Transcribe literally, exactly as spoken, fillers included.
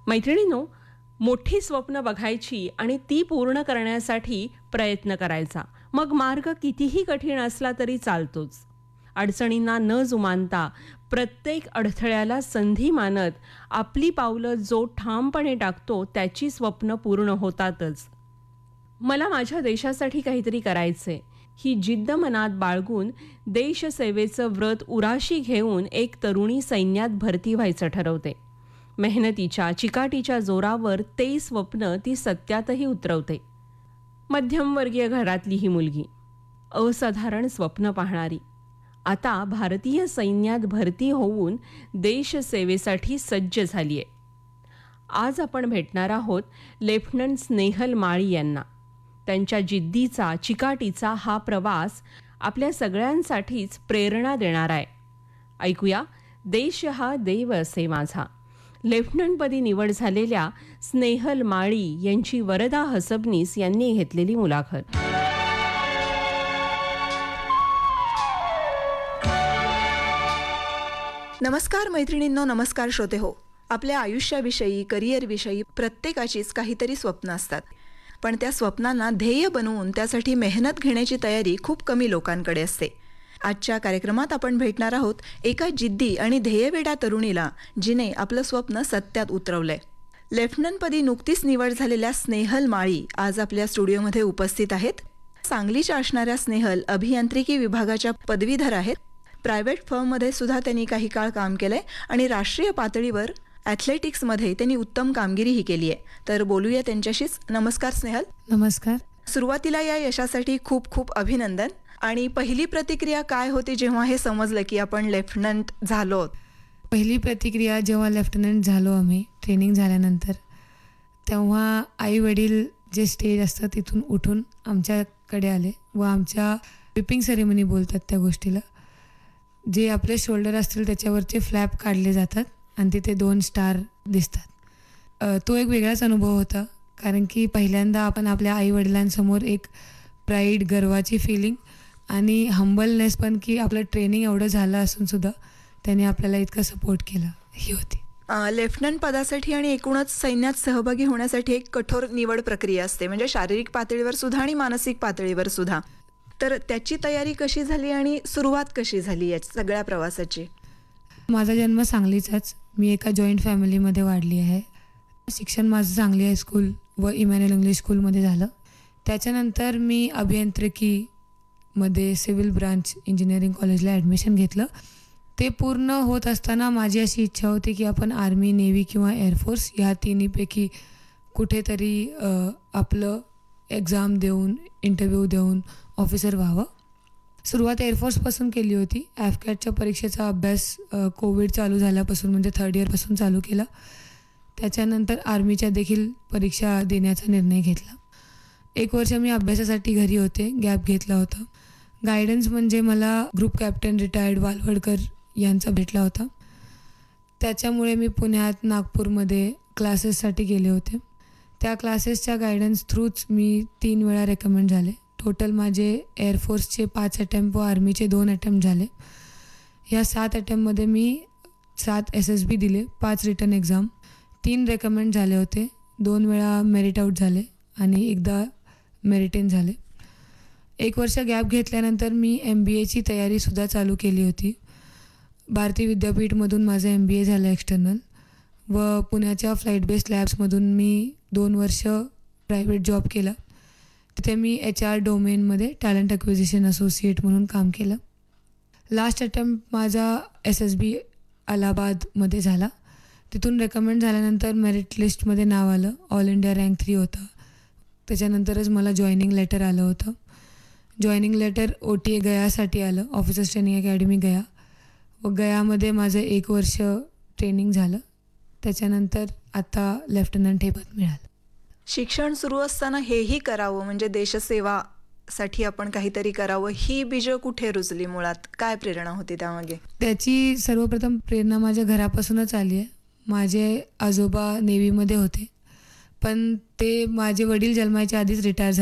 मैत्रिणींनो, मोठी स्वप्न बघायची आणि ती पूर्ण करण्यासाठी प्रयत्न करायचा. मग मार्ग कितीही कठीण असला तरी चालतोच. अडचणींना न जुमानता प्रत्येक अडथळ्याला संधी मानत आपली पावलं जो ठामपणे टाकतो त्याची स्वप्न पूर्ण होतातच. मला माझ्या देशासाठी काहीतरी करायचंय ही जिद्द मनात बाळगून देशसेवेचं व्रत उराशी घेऊन एक तरुणी सैन्यात भरती व्हायचं ठरवते. मेहनतीच्या चिकाटीच्या जोरावर ते स्वप्न ती सत्यातही उतरवते. मध्यमवर्गीय घरातली ही मुलगी, असाधारण स्वप्न पाहणारी, आता भारतीय सैन्यात भरती होऊन देशसेवेसाठी सज्ज झालीये. आज आपण भेटणार आहोत लेफ्टनंट स्नेहल माळी यांना. त्यांच्या जिद्दीचा चिकाटीचा हा प्रवास आपल्या सगळ्यांसाठीच प्रेरणा देणारा आहे. ऐकूया, देश हा देव असे माझा. लेफ्टनंटपदी निवड झालेल्या स्नेहल माळी यांची वरदा हसबनीस यांनी घेतलेली मुलाखत. नमस्कार मैत्रिणींनो, नमस्कार श्रोते हो. आपल्या आयुष्याविषयी, करिअरविषयी प्रत्येकाचीच काहीतरी स्वप्न असतात, पण त्या स्वप्नांना ध्येय बनवून त्यासाठी मेहनत घेण्याची तयारी खूप कमी लोकांकडे असते. आजच्या कार्यक्रमात आपण भेटणार आहोत एका जिद्दी आणि ध्येयवेडा तरुणीला, जिने आपलं स्वप्न सत्यात उतरवलंय. लेफ्टनंटपदी नुकतीच निवड झालेल्या स्नेहल माळी आज आपल्या स्टुडिओमध्ये उपस्थित आहेत. सांगलीच्या असणाऱ्या स्नेहल अभियांत्रिकी विभागाच्या पदवीधर आहेत. प्रायव्हेट फर्ममध्ये सुद्धा त्यांनी काही काळ काम केलंय आणि राष्ट्रीय पातळीवर ॲथलेटिक्समध्ये त्यांनी उत्तम कामगिरीही केली आहे. तर बोलूया त्यांच्याशीच. नमस्कार स्नेहल. नमस्कार. सुरुवातीला या यशासाठी खूप खूप अभिनंदन. आणि पहिली प्रतिक्रिया काय होती जेव्हा हे समजलं की आपण लेफ्टनंट झालो? पहिली प्रतिक्रिया जेव्हा लेफ्टनंट झालो आम्ही ट्रेनिंग झाल्यानंतर, तेव्हा आई वडील जे स्टेज असतं तिथून उठून आमच्याकडे आले व आमच्या विपिंग सेरेमनी बोलतात त्या गोष्टीला, जे आपले शोल्डर असतील त्याच्यावरचे फ्लॅप काढले जातात आणि तिथे दोन स्टार दिसतात. तो एक वेगळाच अनुभव होता, कारण की पहिल्यांदा आपण आपल्या आईवडिलांसमोर एक प्राईड, गर्वाची फिलिंग आणि हंबलनेस पण, की आपलं ट्रेनिंग एवढं झालं असून सुद्धा त्यांनी आपल्याला इतकं सपोर्ट केलं, ही होती. लेफ्टनंट पदासाठी आणि एकूणच सैन्यात सहभागी होण्यासाठी एक कठोर निवड प्रक्रिया असते, म्हणजे शारीरिक पातळीवर सुद्धा आणि मानसिक पातळीवर सुद्धा. तर त्याची तयारी कशी झाली आणि सुरुवात कशी झाली या सगळ्या प्रवासाची? माझा जन्म सांगलीचाच. मी एका जॉईंट फॅमिलीमध्ये वाढली आहे. शिक्षण माझं सांगली हायस्कूल व इमॅन्युअल इंग्लिश स्कूलमध्ये झालं. त्याच्यानंतर मी अभियांत्रिकीमध्ये सिव्हिल ब्रांच इंजिनिअरिंग कॉलेजला ॲडमिशन घेतलं. ते पूर्ण होत असताना माझी अशी इच्छा होती की आपण आर्मी, नेव्ही किंवा एअरफोर्स ह्या तिन्हीपैकी कुठेतरी आपलं एक्झाम देऊन, इंटरव्ह्यू देऊन ऑफिसर व्हावं. सुरुवात एअरफोर्सपासून केली होती. ॲफकॅटच्या परीक्षेचा अभ्यास कोविड चालू झाल्यापासून म्हणजे थर्ड इयरपासून चालू केला. त्याच्यानंतर आर्मीच्या देखील परीक्षा देण्याचा निर्णय घेतला. एक वर्ष मी अभ्यासासाठी घरी होते, गॅप घेतला होता. गायडन्स म्हणजे मला ग्रुप कॅप्टन रिटायर्ड वालवडकर यांचा भेटला होता. त्याच्यामुळे मी पुण्यात, नागपूरमध्ये क्लासेससाठी गेले होते. त्या क्लासेसच्या गायडन्स थ्रूच मी तीन वेळा रेकमेंड झाले. टोटल माझे एअरफोर्सचे पाच अटेम्प्ट व आर्मीचे दोन अटेम्प्ट झाले. ह्या सात अटेम्प्टमध्ये मी सात एस एस बी दिले, पाच रिटर्न एक्झाम, तीन रेकमेंड झाले होते, दोन वेळा मेरिट आऊट झाले आणि एकदा मेरिट इन झाले. एक वर्ष गॅप घेतल्यानंतर मी एम बी एची तयारीसुद्धा चालू केली होती. भारतीय विद्यापीठमधून माझं एम बी ए झालं एक्सटर्नल व पुण्याच्या फ्लाईट बेस्ड लॅब्समधून मी दोन वर्ष प्रायव्हेट जॉब केला. तिथे मी एच आर डोमेनमध्ये टॅलेंट ॲक्विजिशन असोसिएट म्हणून काम केलं. लास्ट अटेम्प्ट माझा एस एस बी अलाहाबादमध्ये झाला. तिथून रेकमेंड झाल्यानंतर मेरिट लिस्टमध्ये नाव आलं. ऑल इंडिया रँक थ्री होतं. त्याच्यानंतरच मला जॉईनिंग लेटर आलं होतं. Joining letter O T A गयासाठी आलं, ऑफिसर्स ट्रेनिंग अकॅडमी गया. व गयामध्ये माझं एक वर्ष ट्रेनिंग झालं. त्याच्यानंतर आता लेफ्टनंट हे पद मिळालं. शिक्षण सुरू असताना हेही करावं, म्हणजे देशसेवासाठी आपण काहीतरी करावं, ही बीजं कुठे रुजली मुळात? काय प्रेरणा होती त्यामागे? त्याची सर्वप्रथम प्रेरणा माझ्या घरापासूनच आली आहे. माझे आजोबा नेव्हीमध्ये होते, पण ते माझे वडील जन्माच्या आधीच रिटायर झाले.